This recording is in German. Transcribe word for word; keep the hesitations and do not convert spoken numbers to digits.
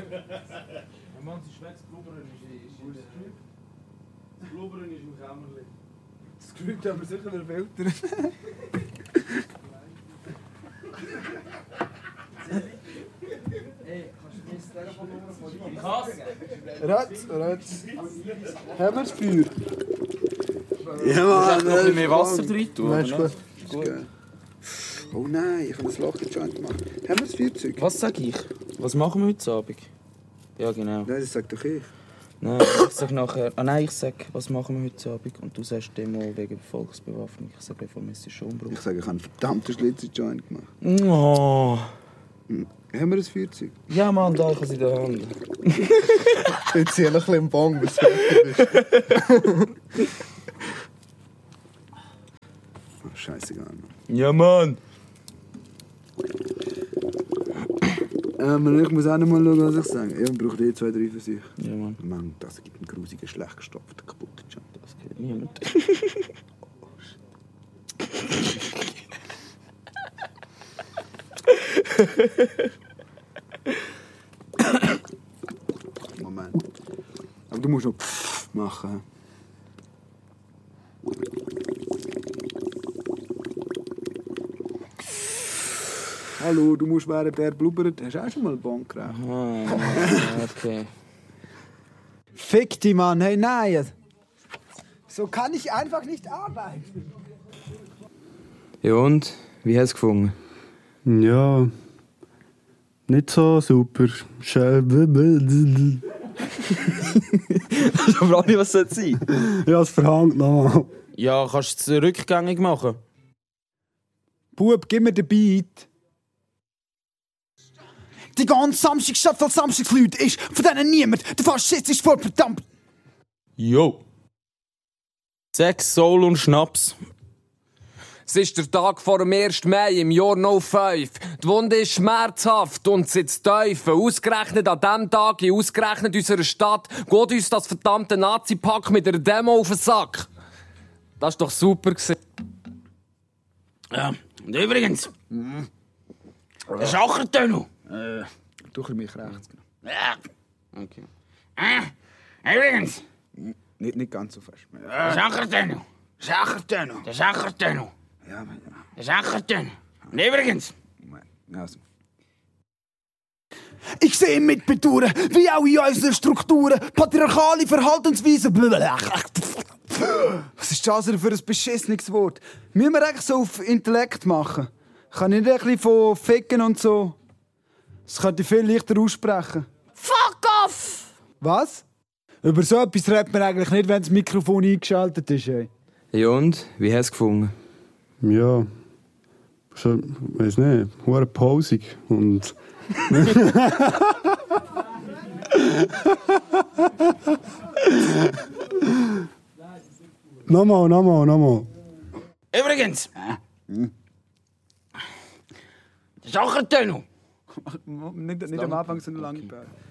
Mann, sie ist weg, das Blubbern ist in der... Das Blubbern ist im Kämmerchen. Das Skript haben wir sicher wieder Filter. Ey, kannst du mir das Telefonnummer von dir? Ich hasse! Ratz, Ratz. Haben wir das Feuer? Ja, Mann, noch ein bisschen mehr Wasser drin tun, Nein, ist oder? gut. Oh nein, ich habe das Loch-Joint gemacht. Haben wir das Feuerzeug? Was sag ich? Was machen wir heute Abend? Ja, genau. Nein, das sagt doch ich. Nein, ich sag nachher... Ah nein, ich sag, was machen wir heute Abend? Und du sagst Demo wegen Volksbewaffnung. Ich sage einfach, es ist schon Umbruch. Ich sage, ich habe einen verdammten Schlitzer-Joint gemacht. Oh. Hm. Haben wir das Feuerzeug? Ja, Mann, da, ich habe es in der Hand. Jetzt hier ein bisschen im Bong, bis du fertig bist. Oh, scheißegal, Mann. Ja, Mann. Ähm, ich muss auch noch mal schauen, was ich sage. Ich brauche eh zwei, drei für sich. Ja, Mann. Mann, das gibt einen grusigen, schlecht gestopften, kaputten Joint. Das geht niemand. Moment. Aber du musst noch machen. Hallo, du musst während der blubbert. Hast du auch schon mal einen Bon geraucht? Ah, okay. Fick die, Mann. Hey, nein. So kann ich einfach nicht arbeiten. Ja und? Wie hast du es gefunden? Ja, nicht so super. Schön. Ich frage nicht, was das sein soll. Ja, es verhangt nochmal. Ja, kannst du es rückgängig machen? Bub, gib mir den Beat. Die ganze Samstagstadt voll Samstagsleute ist von denen niemand. Der Faschist ist voll verdammt. Jo. Sex, Soul und Schnaps. Es ist der Tag vor dem ersten Mai im Jahr null fünf. Die Wunde ist schmerzhaft und sitzt Teufel. Ausgerechnet an diesem Tag, in ausgerechnet unserer Stadt, geht uns das verdammte Nazi-Pack mit einer Demo auf den Sack. Das war doch super. Ja, und übrigens, der Schachertunnel. Äh, du mich rechts. Ja. Okay. Äh, übrigens, Nicht, nicht ganz so fest. der Schachertunnel. Schachertunnel. Der Schachertunnel. Ja, aber ja. Der Schachertunnel. Und übrigens, Moment. Also. Ich sehe mit Bedauern, wie auch in unseren Strukturen, patriarchale Verhaltensweisen. Was ist das denn für ein beschissenes Wort? Müssen wir eigentlich so auf Intellekt machen? Kann ich nicht ein bisschen von Ficken und so? Das könnte ich viel leichter aussprechen. fuck off! Was? Über so etwas redet man eigentlich nicht, wenn das Mikrofon eingeschaltet ist. Ey. Ja und? Wie hast du es gefunden? Ja, so, weiß nicht, hure pausig und... nochmal, nochmal, nochmal. Übrigens, der Schachertunnel. Nicht, nicht am Anfang so eine lange Pause.